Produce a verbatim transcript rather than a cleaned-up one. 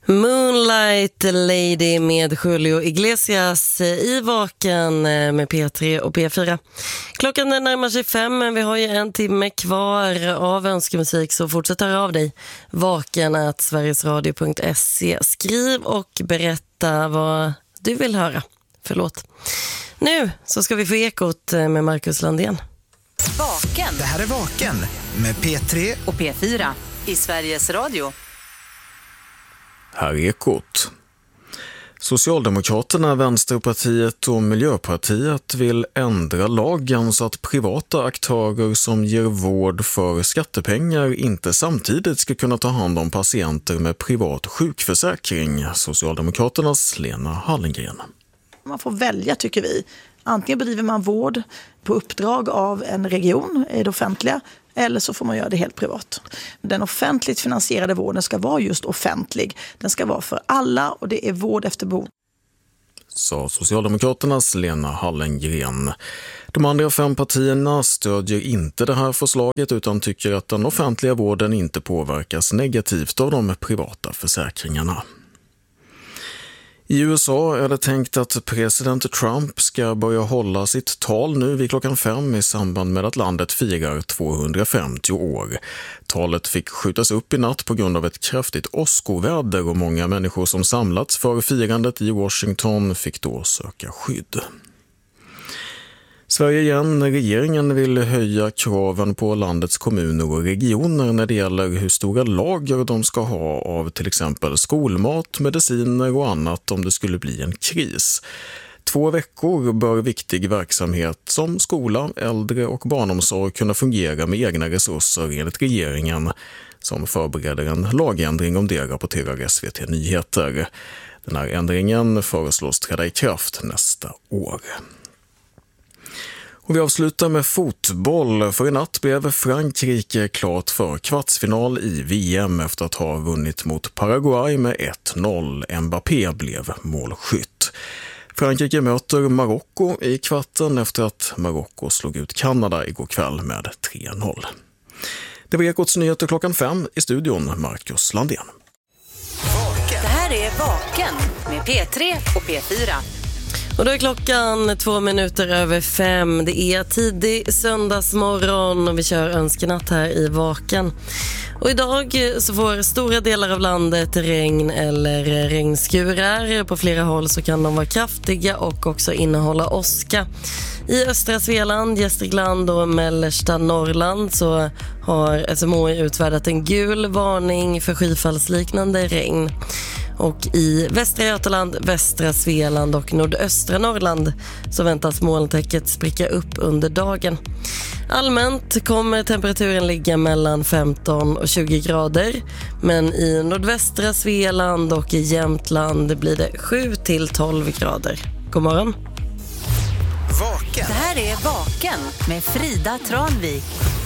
Moonlight Lady med Julio Iglesias i Vaken med P tre och P fyra. Klockan närmar sig fem, men vi har ju en timme kvar av önskemusik, så fortsätt höra av dig. Vaken at sverigesradio punkt se. Skriv och berätta vad du vill höra. Förlåt. Nu så ska vi få Ekot med Marcus Landén. Vaken. Det här är Vaken med P tre och P fyra i Sveriges Radio. Här är Ekot. Socialdemokraterna, Vänsterpartiet och Miljöpartiet vill ändra lagen så att privata aktörer som ger vård för skattepengar inte samtidigt ska kunna ta hand om patienter med privat sjukförsäkring. Socialdemokraternas Lena Hallengren. Man får välja, tycker vi. Antingen bedriver man vård på uppdrag av en region i det offentliga, eller så får man göra det helt privat. Den offentligt finansierade vården ska vara just offentlig. Den ska vara för alla och det är vård efter behov. Sa Socialdemokraternas Lena Hallengren. De andra fem partierna stödjer inte det här förslaget utan tycker att den offentliga vården inte påverkas negativt av de privata försäkringarna. I U S A är det tänkt att president Trump ska börja hålla sitt tal nu vid klockan fem i samband med att landet firar tvåhundrafemtio år. Talet fick skjutas upp i natt på grund av ett kraftigt åskoväder och många människor som samlats för firandet i Washington fick då söka skydd. Sverige igen. Regeringen vill höja kraven på landets kommuner och regioner när det gäller hur stora lager de ska ha av till exempel skolmat, mediciner och annat om det skulle bli en kris. Två veckor bör viktig verksamhet som skola, äldre och barnomsorg kunna fungera med egna resurser enligt regeringen, som förbereder en lagändring om det, rapporterar S V T Nyheter. Den här ändringen föreslås träda i kraft nästa år. Och vi avslutar med fotboll, för i natt blev Frankrike klart för kvartsfinal i V M efter att ha vunnit mot Paraguay med ett noll. Mbappé blev målskytt. Frankrike möter Marocko i kvarten efter att Marocko slog ut Kanada igår kväll med tre noll. Det var Ekots nyheter klockan fem, i studion Marcus Landén. Det här är Vaken med P tre och P fyra. Och då är klockan två minuter över fem. Det är tidig söndagsmorgon och vi kör önskenatt här i Vaken. Och idag så får stora delar av landet regn eller regnskurar. På flera håll så kan de vara kraftiga och också innehålla åska. I östra Svealand, Gästrikland och mellersta Norrland så har S M H I utfärdat en gul varning för skyfallsliknande regn. Och i västra Götaland, västra Svealand och nordöstra Norrland så väntas molntäcket spricka upp under dagen. Allmänt kommer temperaturen ligga mellan femton och tjugo grader, men i nordvästra Svealand och i Jämtland blir det sju till tolv grader. God morgon! Vaken. Det här är Vaken med Frida Tranvik.